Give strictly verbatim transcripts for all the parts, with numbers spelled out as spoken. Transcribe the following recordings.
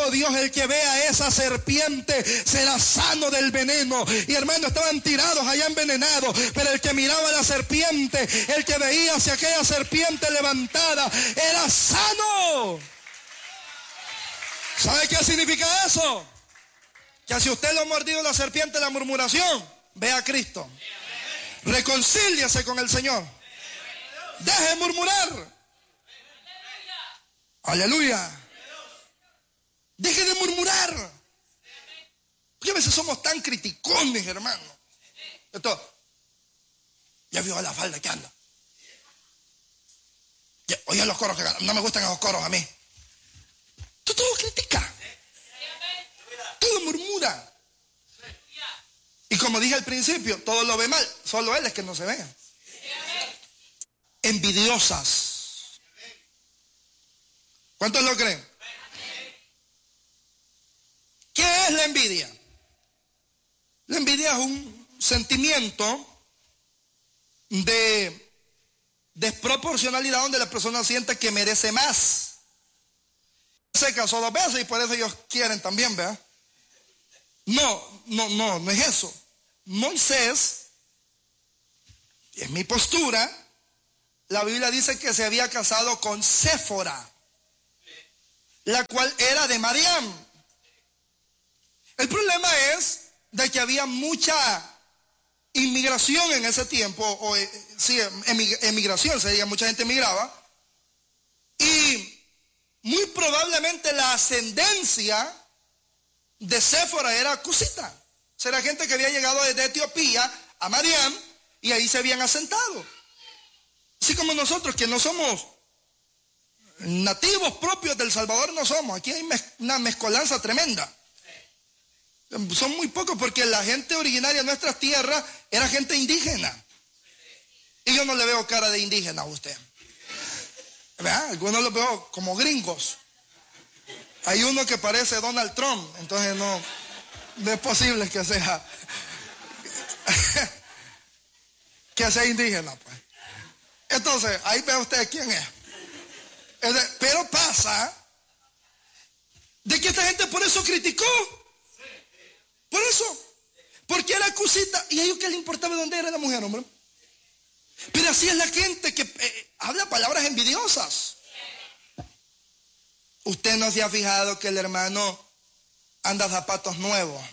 dijo Dios, el que vea a esa serpiente será sano del veneno. Y hermano, estaban tirados allá envenenados, pero el que miraba a la serpiente, el que veía hacia aquella serpiente levantada, era sano. ¿Sabe qué significa eso? Que si usted lo ha mordido la serpiente, la murmuración, ve a Cristo. Reconcíliese con el Señor. Deje de murmurar. Aleluya. Deje de murmurar. Porque a veces somos tan criticones, hermano. Esto, ya vio a la falda que anda. Ya, oye los coros que ganan. No me gustan esos coros a mí. Tú todo critica. Todo murmura. Y como dije al principio, todo lo ve mal. Solo él es que no se ve. Envidiosas. ¿Cuántos lo creen? ¿Qué es la envidia? La envidia es un sentimiento de desproporcionalidad donde la persona siente que merece más. Se casó dos veces y por eso ellos quieren también, ¿verdad? No, no, no, no es eso. Moisés, y es mi postura, la Biblia dice que se había casado con Séfora, la cual era de Madián. El problema es de que había mucha inmigración en ese tiempo, o eh, sí, emigración, sería, mucha gente emigraba, y muy probablemente la ascendencia de Séfora era cusita. O sea, era gente que había llegado desde Etiopía a Madián y ahí se habían asentado. Así como nosotros, que no somos nativos propios del Salvador, no somos. Aquí hay una mezcolanza tremenda. Son muy pocos porque la gente originaria de nuestras tierras era gente indígena. Y yo no le veo cara de indígena a usted. ¿Verdad? Algunos los veo como gringos. Hay uno que parece Donald Trump, entonces no, no es posible que sea que sea indígena, pues. Entonces, ahí ve usted quién es. Pero pasa de que esta gente por eso criticó. Por eso. Porque era cosita. ¿Y a ellos qué le importaba de dónde era la mujer, hombre? Pero así es la gente que eh, habla palabras envidiosas. Usted no se ha fijado que el hermano anda zapatos nuevos.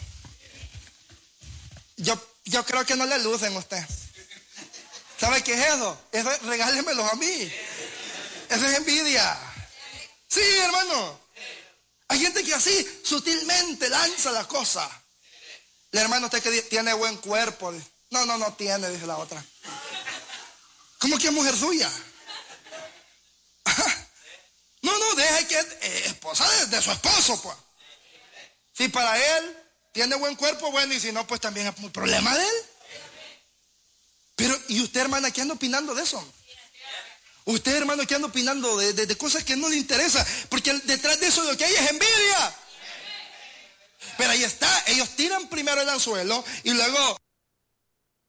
Yo, yo creo que no le lucen a usted. ¿Sabe qué es eso? Eso es, regálemelos a mí. Eso es envidia. Sí, hermano. Hay gente que así sutilmente lanza la cosa. El hermano, usted que tiene buen cuerpo. No, no, no tiene, dice la otra. ¿Cómo que es mujer suya? No, no, deje que es eh, esposa de, de su esposo, pues. Si para él tiene buen cuerpo, bueno, y si no, pues también es un problema de él. Pero, ¿y usted, hermana, qué anda opinando de eso? Usted, hermano, qué anda opinando de, de, de cosas que no le interesan, porque detrás de eso lo que hay es envidia. Pero ahí está, ellos tiran primero el anzuelo y luego